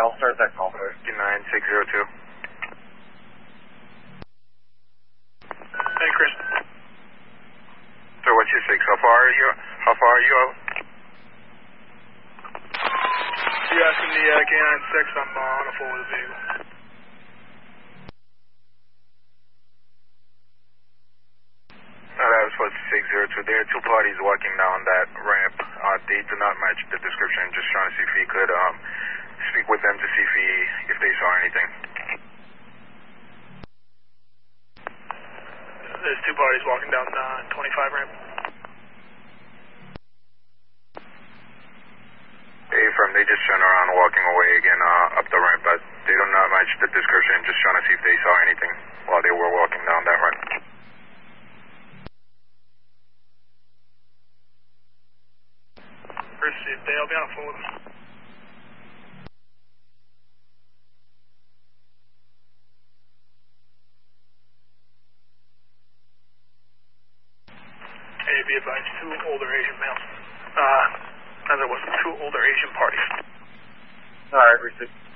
I'll start that call. 59602. Hey, Chris. Sir, what's your 6? How far are you out? You're asking the K9 6. I'm on a full with a vehicle. No, that was for 602. There are two parties walking down that ramp. They do not match the description. Just trying to see if he could speak with them to see if they saw anything. There's two parties walking down the 25 ramp. Hey, from they just turned around walking away again up the ramp, but they do not match the description. Just trying to see if they saw anything while they were walking down that ramp. Chris, they'll be on a full with them. Hey, be advised, two older Asian males. As there was two older Asian parties. Alright, received.